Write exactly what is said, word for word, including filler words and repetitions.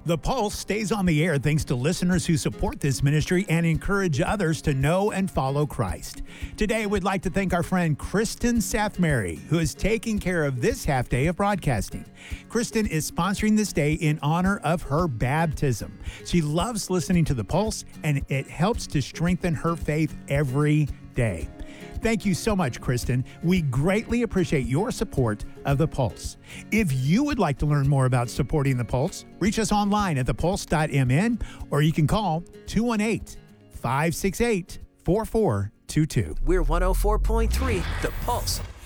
The Pulse stays on the air thanks to listeners who support this ministry and encourage others to know and follow Christ. Today, we'd like to thank our friend Kristen Sathmary, who is taking care of this half day of broadcasting. Kristen is sponsoring this day in honor of her baptism. She loves listening to The Pulse, and it helps to strengthen her faith every day. Thank you so much, Kristen. We greatly appreciate your support of The Pulse. If you would like to learn more about supporting The Pulse, reach us online at the pulse dot m n, or you can call two one eight, five six eight, four four two two. We're one oh four point three The Pulse.